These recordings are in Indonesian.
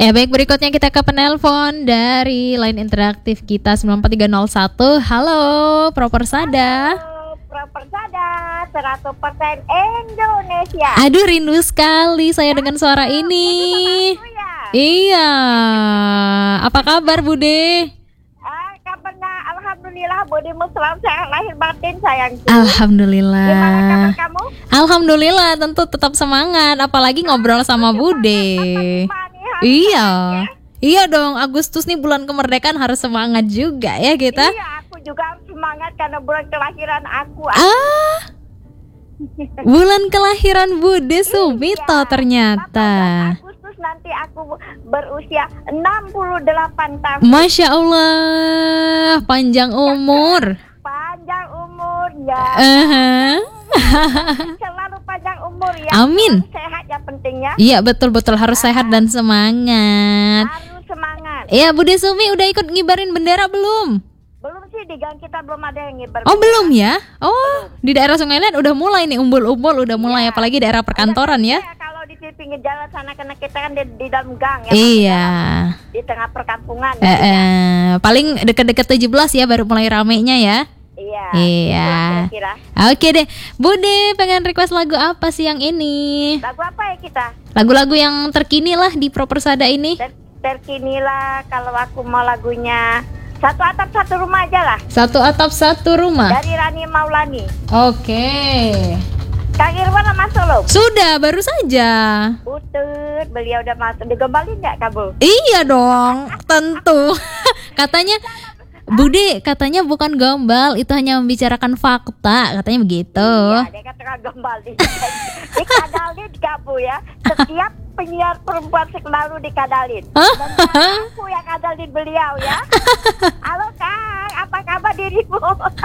Ya baik, berikutnya kita ke penelpon dari line interaktif kita 94301. Halo Propersada. Halo Propersada 100% Indonesia. Aduh, rindu sekali saya dengan suara ini. Iya. Apa kabar Bude? Kabarnya alhamdulillah, budimu selalu sehat lahir batin sayang. Alhamdulillah. Gimana kabar kamu? Alhamdulillah, tentu tetap semangat, apalagi ngobrol sama Bude. Iya. Iya dong, Agustus nih bulan kemerdekaan, harus semangat juga ya kita. Iya, aku juga harus semangat karena bulan kelahiran aku. Bulan kelahiran Bude Sumito ternyata. Agustus nanti aku berusia 68 tahun. Masya Allah, panjang umur. Panjang umur ya. Selalu panjang umur ya. Amin. Sehat ya pentingnya. Iya, betul-betul harus sehat dan semangat. Harus semangat. Iya, Bude Sumi udah ikut ngibarin bendera belum? Belum sih, di gang kita belum ada yang ngibar. Oh, belum ya? Oh, di daerah Sungai Liat udah mulai nih, umbul-umbul udah mulai, apalagi daerah perkantoran ya. Kalau di pinggir jalan sana, karena kita kan di dalam gang ya. Iya. Di tengah perkampungan. Paling deket-deket 17 ya baru mulai ramenya ya. Iya. Kira-kira. Oke deh, Bude pengen request lagu apa sih yang ini? Lagu apa ya kita? Lagu-lagu yang terkini lah di Propersada ini. Terkinilah, kalau aku mau lagunya Satu Atap Satu Rumah aja lah. Satu Atap Satu Rumah. Dari Rani Maulani. Oke. Kang Irwan udah masuk loh? Sudah, baru saja. Utut, beliau udah masuk. Digombalin nggak kamu? Iya dong, tentu. Katanya Bude, katanya bukan gombal, itu hanya membicarakan fakta, katanya begitu. Iya, dia katakan gombal. Dikadalin kamu ya. Setiap penyiar perempuan selalu dikadalin. Dan aku yang kadalin beliau ya. Halo Kang, apa kabar dirimu?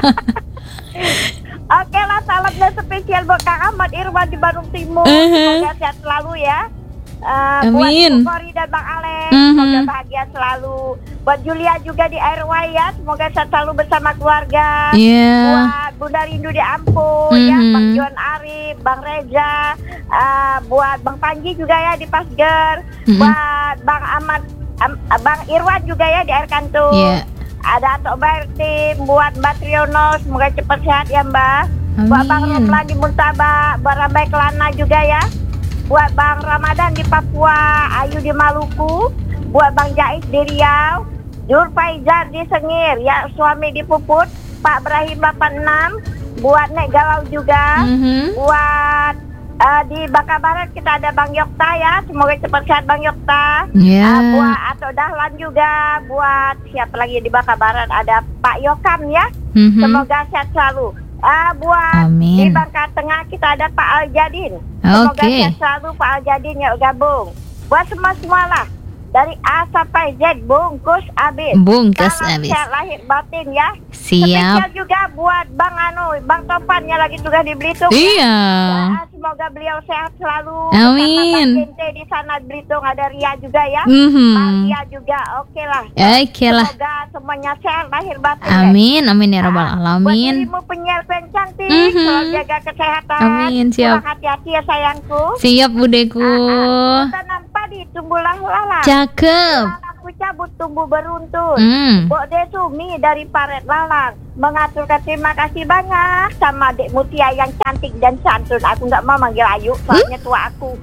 Oke lah, salamnya spesial buat Kang Ahmad Irwan di Bandung Timur. Semoga sehat selalu ya. Amin. Buat Kori dan Bang Alex, semoga bahagia selalu. Buat Julia juga di RY ya, semoga sehat selalu bersama keluarga. Buat Bunda Rindu di Ampun ya, Bang Johan Arif, Bang Reza, buat Bang Panji juga ya di Pasger, buat Bang Ahmad, Bang Irwan juga ya di Air Kantung. Ada Atok Bertim, buat Mbak Triono, semoga cepat sehat ya Mbak. Buat Bang Romlan di Muntaba, buat Rambai Kelana juga ya. Buat Bang Ramadan di Papua, Ayu di Maluku, buat Bang Jais di Riau, Jur Faizar di Sengir, ya suami di Puput, Pak Ibrahim 86, buat Nek Galau juga, buat di Bangka Barat kita ada Bang Yokta ya, semoga cepat sehat Bang Yokta. Buat Atok Dahlan juga, buat siapa lagi di Bangka Barat ada Pak Yokam ya, semoga sehat selalu. Buat di Bangka Tengah kita ada Pak Aljadin. Semoga sehat selalu Pak Aljadin ya gabung. Buat semua lah dari A sampai Z bungkus abis. Sehat lahir batin ya. Siap. Spesial juga buat Bang Bang Topan yang lagi tugas di Belitung. Iya. Ya, semoga beliau sehat selalu. Amin. Di sana Belitung ada Ria juga ya. Ria juga. Oke lah. Semoga semuanya sehat lahir batin. Amin, amin ya rabbal alamin. Buat dirimu penyiar cantik, selalu jaga kesehatan. Amin, siap. Hati-hati ya sayangku. Siap budeku. Kita nampak di tumbuhlah lalang. Cakep. Aku cabut tumbuh beruntun. Bok Desumi dari Paret Lalang mengaturkan terima kasih banyak sama Dek Mutia yang cantik dan santun. Aku nggak mau manggil Ayu, soalnya tua aku.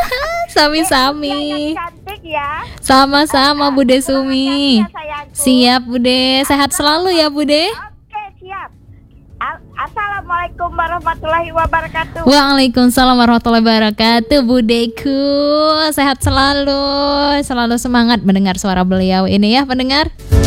Sami-sami. Cantik ya. Sama-sama Bude Sumi. Siap Bude, sehat selalu ya Bude. Oke, siap. Assalamualaikum warahmatullahi wabarakatuh. Waalaikumsalam warahmatullahi wabarakatuh Budeku. Sehat selalu, selalu semangat mendengar suara beliau ini ya pendengar.